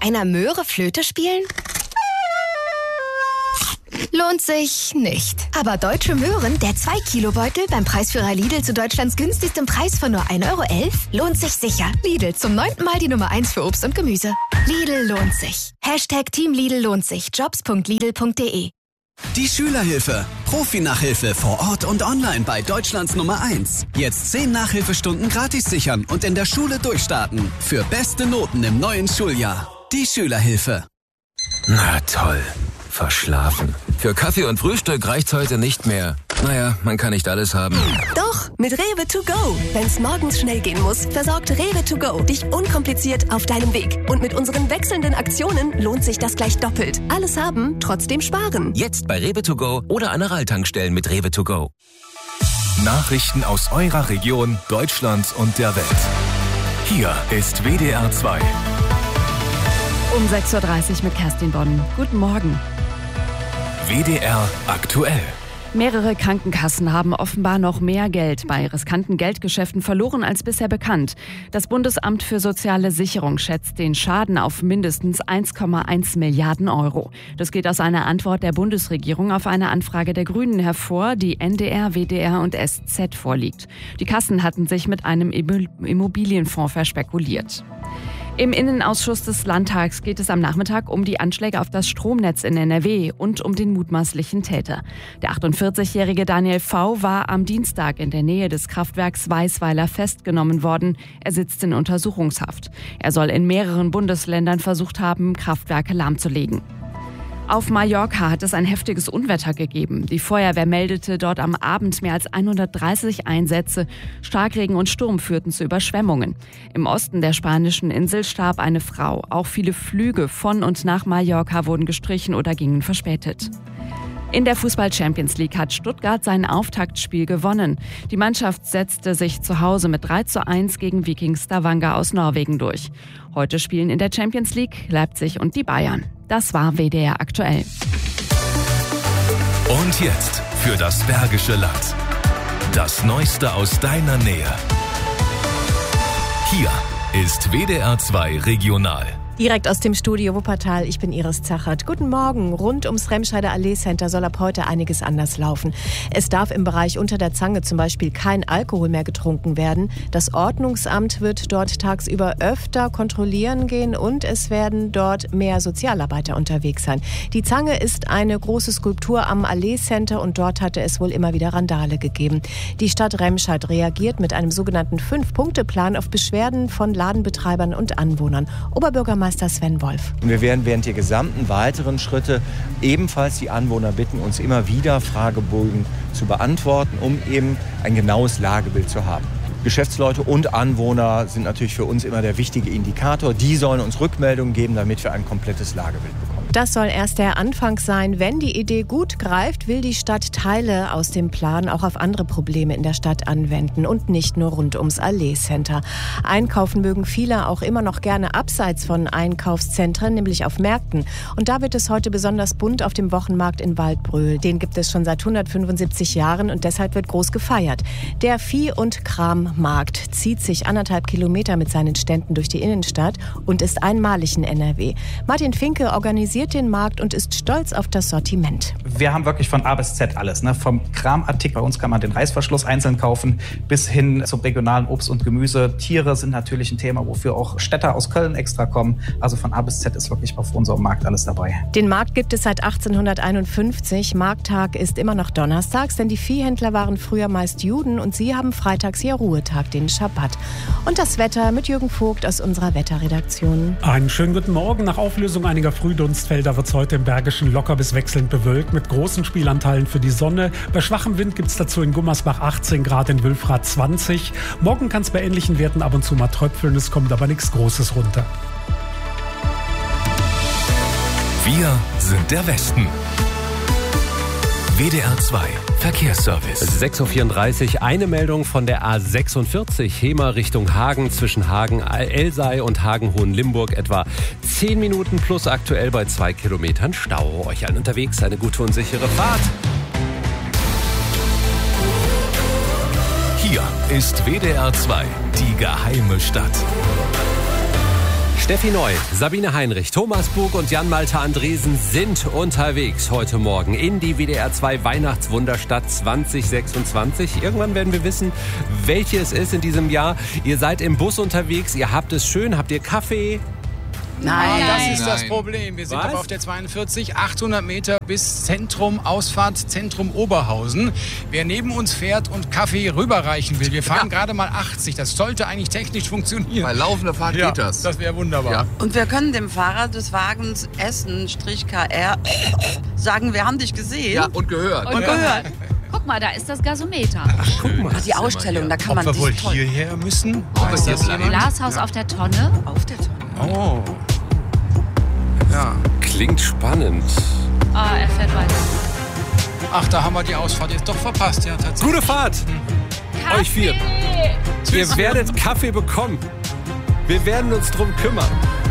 einer Möhre Flöte spielen? Lohnt sich nicht. Aber Deutsche Möhren, der 2-Kilo-Beutel beim Preisführer Lidl zu Deutschlands günstigstem Preis von nur 1,11 € lohnt sich sicher. Lidl, zum 9. Mal die Nummer 1 für Obst und Gemüse. Lidl lohnt sich. #Team Lidl lohnt sich. Jobs.lidl.de. Die Schülerhilfe. Profi-Nachhilfe vor Ort und online bei Deutschlands Nummer 1. Jetzt 10 Nachhilfestunden gratis sichern und in der Schule durchstarten. Für beste Noten im neuen Schuljahr. Die Schülerhilfe. Na toll. Verschlafen. Für Kaffee und Frühstück reicht's heute nicht mehr. Naja, man kann nicht alles haben. Doch, mit Rewe to go. Wenn's morgens schnell gehen muss, versorgt Rewe to go dich unkompliziert auf deinem Weg. Und mit unseren wechselnden Aktionen lohnt sich das gleich doppelt. Alles haben, trotzdem sparen. Jetzt bei Rewe to go oder Aral-Tankstellen mit Rewe to go. Nachrichten aus eurer Region, Deutschland und der Welt. Hier ist WDR 2. Um 6:30 Uhr mit Kerstin Bonn. Guten Morgen. WDR aktuell. Mehrere Krankenkassen haben offenbar noch mehr Geld bei riskanten Geldgeschäften verloren als bisher bekannt. Das Bundesamt für soziale Sicherung schätzt den Schaden auf mindestens 1,1 Milliarden €. Das geht aus einer Antwort der Bundesregierung auf eine Anfrage der Grünen hervor, die NDR, WDR und SZ vorliegt. Die Kassen hatten sich mit einem Immobilienfonds verspekuliert. Im Innenausschuss des Landtags geht es am Nachmittag um die Anschläge auf das Stromnetz in NRW und um den mutmaßlichen Täter. Der 48-jährige Daniel V. war am Dienstag in der Nähe des Kraftwerks Weisweiler festgenommen worden. Er sitzt in Untersuchungshaft. Er soll in mehreren Bundesländern versucht haben, Kraftwerke lahmzulegen. Auf Mallorca hat es ein heftiges Unwetter gegeben. Die Feuerwehr meldete dort am Abend mehr als 130 Einsätze. Starkregen und Sturm führten zu Überschwemmungen. Im Osten der spanischen Insel starb eine Frau. Auch viele Flüge von und nach Mallorca wurden gestrichen oder gingen verspätet. In der Fußball-Champions League hat Stuttgart sein Auftaktspiel gewonnen. Die Mannschaft setzte sich zu Hause mit 3:1 gegen Viking Stavanger aus Norwegen durch. Heute spielen in der Champions League Leipzig und die Bayern. Das war WDR aktuell. Und jetzt für das Bergische Land. Das Neueste aus deiner Nähe. Hier ist WDR 2 Regional. Direkt aus dem Studio Wuppertal, ich bin Iris Zachert. Guten Morgen. Rund ums Remscheider Allee Center soll ab heute einiges anders laufen. Es darf im Bereich unter der Zange zum Beispiel kein Alkohol mehr getrunken werden. Das Ordnungsamt wird dort tagsüber öfter kontrollieren gehen und es werden dort mehr Sozialarbeiter unterwegs sein. Die Zange ist eine große Skulptur am Allee Center und dort hatte es wohl immer wieder Randale gegeben. Die Stadt Remscheid reagiert mit einem sogenannten 5-Punkte-Plan auf Beschwerden von Ladenbetreibern und Anwohnern. Oberbürgermeister Sven Wolf. Wir werden während der gesamten weiteren Schritte ebenfalls die Anwohner bitten, uns immer wieder Fragebögen zu beantworten, um eben ein genaues Lagebild zu haben. Geschäftsleute und Anwohner sind natürlich für uns immer der wichtige Indikator. Die sollen uns Rückmeldungen geben, damit wir ein komplettes Lagebild bekommen. Das soll erst der Anfang sein. Wenn die Idee gut greift, will die Stadt Teile aus dem Plan auch auf andere Probleme in der Stadt anwenden und nicht nur rund ums Allee Center. Einkaufen mögen viele auch immer noch gerne abseits von Einkaufszentren, nämlich auf Märkten. Und da wird es heute besonders bunt auf dem Wochenmarkt in Waldbröl. Den gibt es schon seit 175 Jahren und deshalb wird groß gefeiert. Der Vieh- und Krammarkt zieht sich 1,5 Kilometer mit seinen Ständen durch die Innenstadt und ist einmalig in NRW. Martin Finke organisiert den Markt und ist stolz auf das Sortiment. Wir haben wirklich von A bis Z alles. Vom Kramartikel, bei uns kann man den Reißverschluss einzeln kaufen, bis hin zum regionalen Obst und Gemüse. Tiere sind natürlich ein Thema, wofür auch Städter aus Köln extra kommen. Also von A bis Z ist wirklich auf unserem Markt alles dabei. Den Markt gibt es seit 1851. Markttag ist immer noch donnerstags, denn die Viehhändler waren früher meist Juden und sie haben freitags ihr Ruhetag, den Schabbat. Und das Wetter mit Jürgen Vogt aus unserer Wetterredaktion. Einen schönen guten Morgen. Nach Auflösung einiger Frühdunstfelder wird es heute im Bergischen locker bis wechselnd bewölkt mit großen Spielanteilen für die Sonne. Bei schwachem Wind gibt es dazu in Gummersbach 18 Grad, in Wülfrath 20. Morgen kann es bei ähnlichen Werten ab und zu mal tröpfeln, es kommt aber nichts Großes runter. Wir sind der Westen. WDR 2 Verkehrsservice. 6:34 Uhr, eine Meldung von der A46 Hemer Richtung Hagen, zwischen Hagen-Elsei und Hagen-Hohenlimburg. Etwa 10 Minuten plus aktuell bei 2 Kilometern Stau. Euch allen unterwegs eine gute und sichere Fahrt. Hier ist WDR 2, die geheime Stadt. Steffi Neu, Sabine Heinrich, Thomas Bug und Jan-Malte Andresen sind unterwegs heute Morgen in die WDR 2 Weihnachtswunderstadt 2026. Irgendwann werden wir wissen, welche es ist in diesem Jahr. Ihr seid im Bus unterwegs, ihr habt es schön, habt ihr Kaffee? Nein, das ist das Problem. Wir sind Was? aber auf der 42, 800 Meter bis Zentrum, Ausfahrt Zentrum Oberhausen. Wer neben uns fährt und Kaffee rüberreichen will, wir fahren gerade mal 80. Das sollte eigentlich technisch funktionieren. Bei laufender Fahrt geht das. Das wäre wunderbar. Ja. Und wir können dem Fahrer des Wagens Essen-KR sagen, wir haben dich gesehen. Ja, und gehört. Und gehört. Guck mal, da ist das Gasometer. Ach, guck mal. Die Ausstellung, da kann man Ob wir wohl sich toll... hierher müssen? Weiß das jemand? Glashaus auf der Tonne. Auf der Tonne. Oh. Ja. Klingt spannend. Ah, er fährt weiter. Ach, da haben wir die Ausfahrt jetzt doch verpasst. Ja, tatsächlich. Gute Fahrt! Euch 4. Ihr werdet Kaffee bekommen. Wir werden uns drum kümmern.